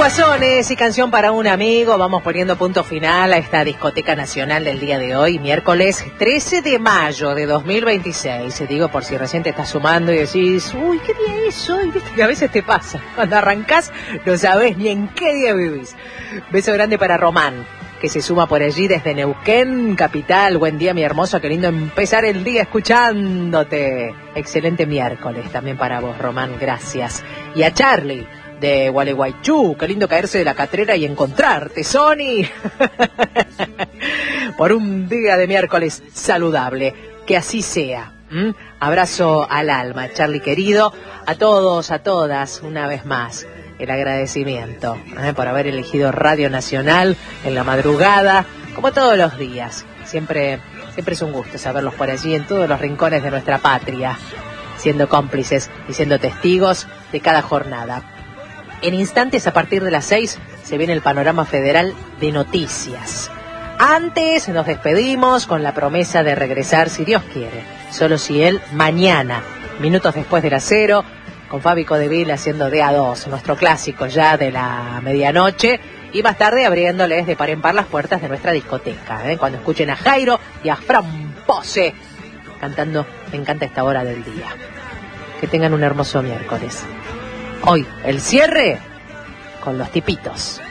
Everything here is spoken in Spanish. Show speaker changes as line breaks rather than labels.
Guasones y Canción para un amigo. Vamos poniendo punto final a esta discoteca nacional del día de hoy, miércoles 13 de mayo de 2026. Digo por si recién te estás sumando y decís, uy, ¿qué día es hoy? Viste que a veces te pasa. Cuando arrancás no sabés ni en qué día vivís. Beso grande para Román, que se suma por allí desde Neuquén, capital. Buen día, mi hermoso, qué lindo empezar el día escuchándote. Excelente miércoles también para vos, Román, gracias. Y a Charlie, de Gualeguaychú, qué lindo caerse de la catrera y encontrarte, Sony. Por un día de miércoles saludable, que así sea. Abrazo al alma, Charlie querido, a todos, a todas, una vez más, el agradecimiento por haber elegido Radio Nacional en la madrugada, como todos los días. Siempre es un gusto saberlos por allí en todos los rincones de nuestra patria, siendo cómplices y siendo testigos de cada jornada. En instantes, a partir de las 6, se viene el panorama federal de noticias. Antes nos despedimos con la promesa de regresar, si Dios quiere, solo si Él, mañana, minutos después de las 0, con Fabi Codeville haciendo de A2, nuestro clásico ya de la medianoche, y más tarde abriéndoles de par en par las puertas de nuestra discoteca, cuando escuchen a Jairo y a Fran Pose cantando Me encanta esta hora del día. Que tengan un hermoso miércoles. Hoy, el cierre con los tipitos.